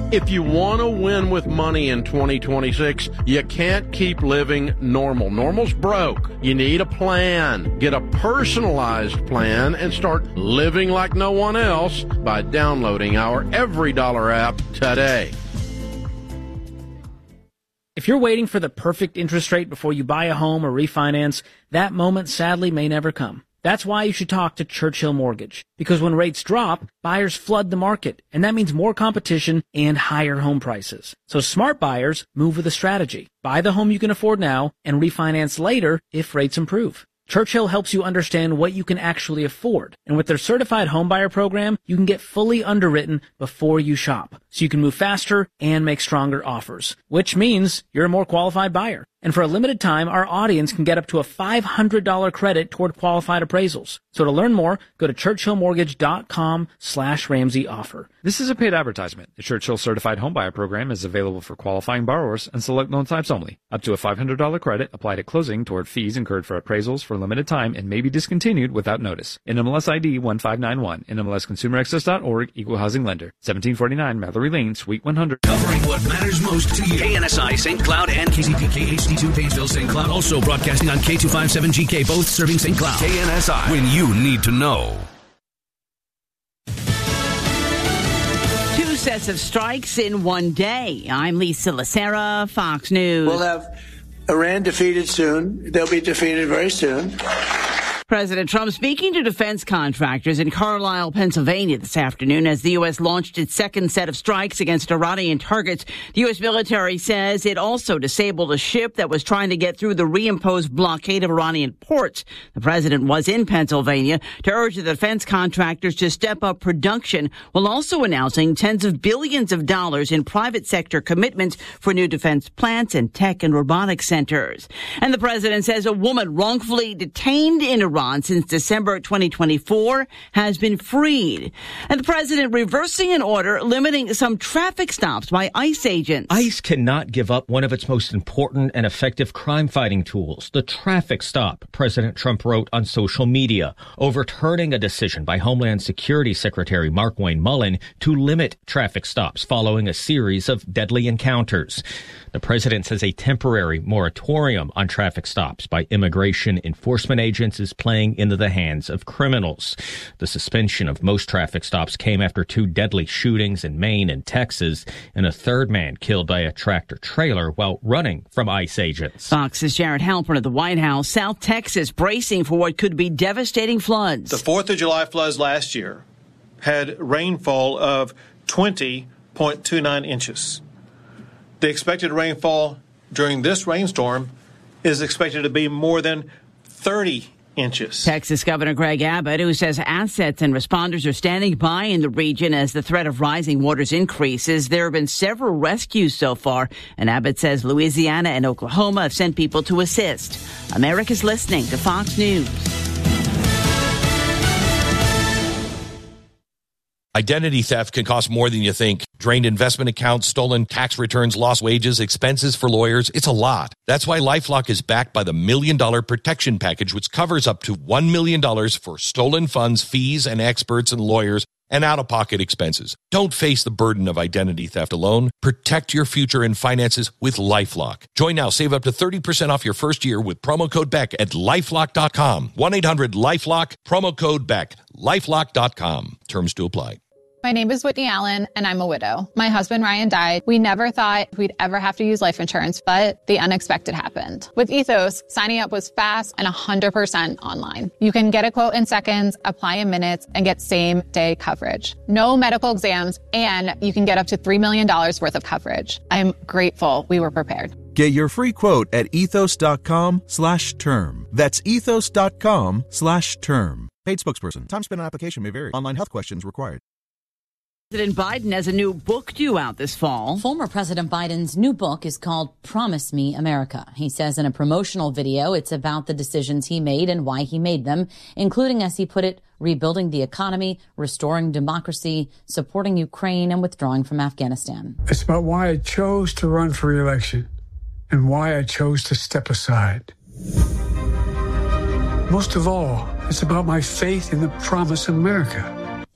If you want to win with money in 2026, you can't keep living normal. Normal's broke. You need a plan. Get a personalized plan and start living like no one else by downloading our Every Dollar app today. If you're waiting for the perfect interest rate before you buy a home or refinance, that moment sadly may never come. That's why you should talk to Churchill Mortgage. Because when rates drop, buyers flood the market, and that means more competition and higher home prices. So smart buyers move with a strategy. Buy the home you can afford now and refinance later if rates improve. Churchill helps you understand what you can actually afford. And with their certified homebuyer program, you can get fully underwritten before you shop. So you can move faster and make stronger offers, which means you're a more qualified buyer. And for a limited time, our audience can get up to a $500 credit toward qualified appraisals. So to learn more, go to churchillmortgage.com/Ramsey offer. This is a paid advertisement. The Churchill Certified Homebuyer Program is available for qualifying borrowers and select loan types only. Up to a $500 credit applied at closing toward fees incurred for appraisals for a limited time and may be discontinued without notice. NMLS ID 1591. NMLSConsumerAccess.org. Equal Housing Lender. 1749 Mallory Lane, Suite 100. Covering what matters most to you. KNSI St. Cloud and KCPK HD2 Painesville St. Cloud. Also broadcasting on K257GK, both serving St. Cloud. KNSI. When you need to know. Two sets of strikes in one day. I'm Lisa Lacera, Fox News. We'll have Iran defeated soon. They'll be defeated very soon. President Trump speaking to defense contractors in Carlisle, Pennsylvania this afternoon as the U.S. launched its second set of strikes against Iranian targets. The U.S. military says it also disabled a ship that was trying to get through the reimposed blockade of Iranian ports. The president was in Pennsylvania to urge the defense contractors to step up production while also announcing tens of billions of dollars in private sector commitments for new defense plants and tech and robotics centers. And the president says a woman wrongfully detained in Iran since December 2024 has been freed. And the president reversing an order limiting some traffic stops by ICE agents. ICE cannot give up one of its most important and effective crime-fighting tools, the traffic stop, President Trump wrote on social media, overturning a decision by Homeland Security Secretary Markwayne Mullin to limit traffic stops following a series of deadly encounters. The president says a temporary moratorium on traffic stops by immigration enforcement agents is playing into the hands of criminals. The suspension of most traffic stops came after two deadly shootings in Maine and Texas, and a third man killed by a tractor trailer while running from ICE agents. Fox's Jared Halpern at the White House. South Texas bracing for what could be devastating floods. The 4th of July floods last year had rainfall of 20.29 inches. The expected rainfall during this rainstorm is expected to be more than 30 inches. Texas Governor Greg Abbott, who says assets and responders are standing by in the region as the threat of rising waters increases. There have been several rescues so far, and Abbott says Louisiana and Oklahoma have sent people to assist. America's listening to Fox News. Identity theft can cost more than you think. Drained investment accounts, stolen tax returns, lost wages, expenses for lawyers. It's a lot. That's why LifeLock is backed by the $1 Million Protection Package, which covers up to $1 million for stolen funds, fees, and experts and lawyers, and out-of-pocket expenses. Don't face the burden of identity theft alone. Protect your future and finances with LifeLock. Join now. Save up to 30% off your first year with promo code BECK at LifeLock.com. 1-800-LifeLock, promo code BECK, LifeLock.com. Terms to apply. My name is Whitney Allen, and I'm a widow. My husband, Ryan, died. We never thought we'd ever have to use life insurance, but the unexpected happened. With Ethos, signing up was fast and 100% online. You can get a quote in seconds, apply in minutes, and get same-day coverage. No medical exams, and you can get up to $3 million worth of coverage. I'm grateful we were prepared. Get your free quote at ethos.com/term. That's ethos.com/term. Paid spokesperson. Time spent on application may vary. Online health questions required. President Biden has a new book due out this fall. Former President Biden's new book is called Promise Me America. He says in a promotional video it's about the decisions he made and why he made them, including, as he put it, rebuilding the economy, restoring democracy, supporting Ukraine, and withdrawing from Afghanistan. It's about why I chose to run for re-election and why I chose to step aside. Most of all, it's about my faith in the promise of America.